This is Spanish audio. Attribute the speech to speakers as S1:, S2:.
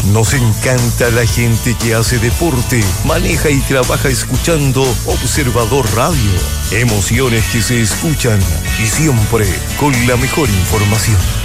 S1: Nos encanta la gente que hace deporte, maneja y trabaja escuchando Observador Radio. Emociones que se escuchan y siempre con la mejor información.